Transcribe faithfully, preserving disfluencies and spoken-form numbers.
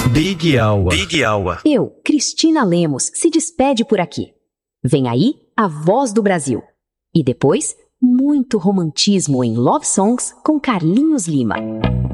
Big Hour. Big Hour. Eu, Cristina Lemos, se despede por aqui. Vem aí a Voz do Brasil. E depois, muito romantismo em Love Songs com Carlinhos Lima.